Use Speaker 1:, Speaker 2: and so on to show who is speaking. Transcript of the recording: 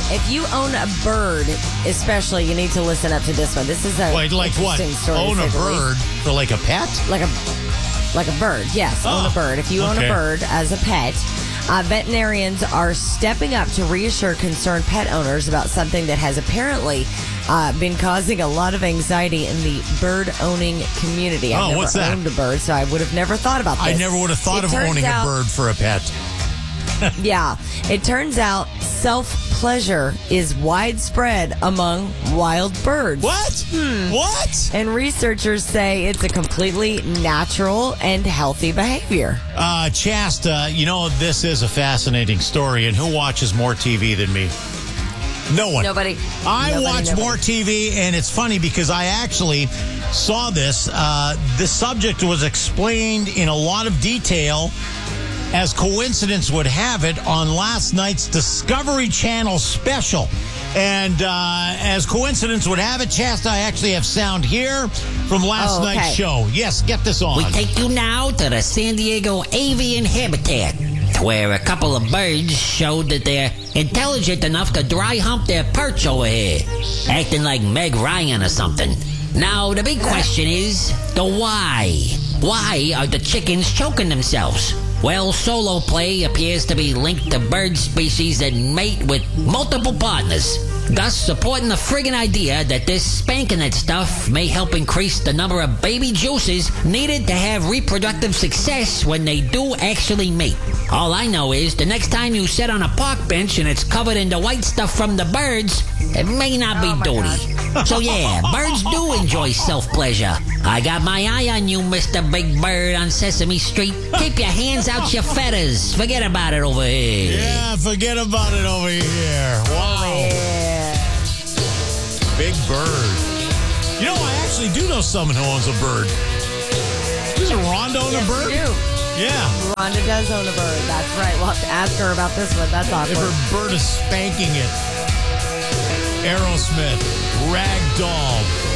Speaker 1: If you own a bird, especially, you need to listen up to this one. This is a
Speaker 2: Wait, like what?
Speaker 1: interesting story.
Speaker 2: Own a bird for like a pet?
Speaker 1: Like a bird, yes. Own a bird. If you own a bird as a pet, veterinarians are stepping up to reassure concerned pet owners about something that has apparently been causing a lot of anxiety in the bird-owning community. I've
Speaker 2: what's that?
Speaker 1: owned a bird, so I would have never thought about this.
Speaker 2: I never would have thought of owning a bird for a pet.
Speaker 1: Yeah. It turns out self-pleasure is widespread among wild birds.
Speaker 2: What? What?
Speaker 1: And researchers say it's a completely natural and healthy behavior.
Speaker 2: Chasta, this is a fascinating story, and who watches more TV than me? No one.
Speaker 1: Nobody.
Speaker 2: I watch more TV, and it's funny because I actually saw this. The subject was explained in a lot of detail, as coincidence would have it, on last night's Discovery Channel special. And as coincidence would have it, Chasta, I actually have sound here from last night's show. Yes, get this on.
Speaker 3: We take you now to the San Diego Avian Habitat, where a couple of birds showed that they're intelligent enough to dry hump their perch over here, acting like Meg Ryan or something. Now, the big question is the why. Why are the chickens choking themselves? Well, solo play appears to be linked to bird species that mate with multiple partners, thus supporting the friggin' idea that this spanking it stuff may help increase the number of baby juices needed to have reproductive success when they do actually mate. All I know is the next time you sit on a park bench and it's covered in the white stuff from the birds, it may not be duty. So yeah, birds do enjoy self-pleasure. I got my eye on you, Mr. Big Bird on Sesame Street. Keep your hands out your feathers. Forget about it over here.
Speaker 2: Yeah, forget about it over here. Wow.
Speaker 1: Yeah.
Speaker 2: Big Bird. I actually do know someone who owns a bird. Doesn't Rhonda own a bird?
Speaker 1: You do.
Speaker 2: Yeah.
Speaker 1: Rhonda does own a bird. That's right. We'll have to ask her about this one. That's awkward.
Speaker 2: If her bird is spanking it. Aerosmith, Ragdoll.